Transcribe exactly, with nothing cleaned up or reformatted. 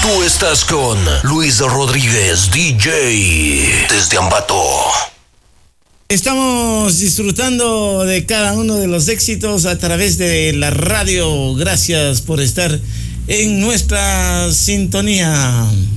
Tú estás con Luis Rodríguez, D J, desde Ambato. Estamos disfrutando de cada uno de los éxitos a través de la radio. Gracias por estar en nuestra sintonía.